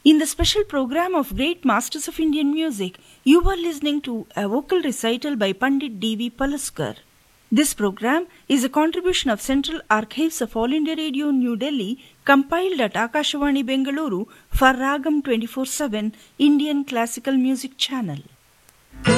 In the special program of Great Masters of Indian Music, you are listening to a vocal recital by Pandit D.V. Palaskar. This program is a contribution of Central Archives of All India Radio, New Delhi, compiled at Akashvani Bengaluru for Ragam 24/7 Indian Classical Music Channel.